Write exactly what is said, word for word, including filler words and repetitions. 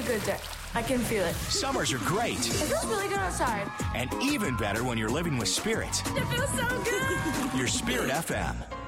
really good day. I can feel it. Summers are great. It feels really good outside. And even better when you're living with Spirit. It feels so good. Your Spirit F M.